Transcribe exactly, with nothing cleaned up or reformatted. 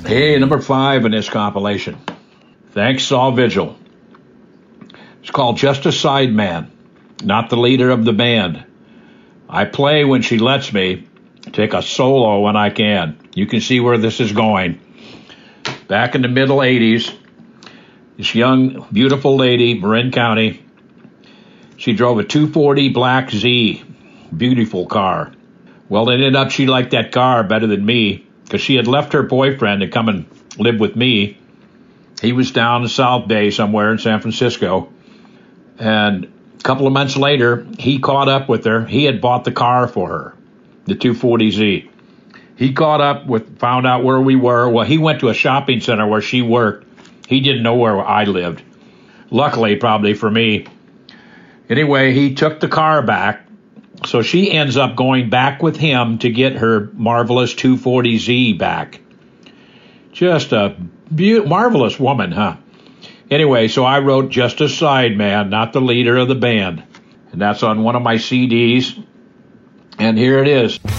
Hey, number five in this compilation. Thanks, Saul Vigil. It's called Just a Sideman, not the leader of the band. I play when she lets me, take a solo when I can. You can see where this is going. Back in the middle eighties, this young, beautiful lady, Marin County, she drove a two forty Black Z, beautiful car. Well, it ended up she liked that car better than me because she had left her boyfriend to come and live with me. He was down in South Bay somewhere in San Francisco. And a couple of months later, he caught up with her. He had bought the car for her, the two forty Z. He caught up with, found out where we were. Well, he went to a shopping center where she worked. He didn't know where I lived. Luckily, probably for me. Anyway, he took the car back. So she ends up going back with him to get her marvelous two forty Z back. Just a be- marvelous woman, huh? Anyway, so I wrote Just a Sideman, not the leader of the band. And that's on one of my C Ds. And here it is.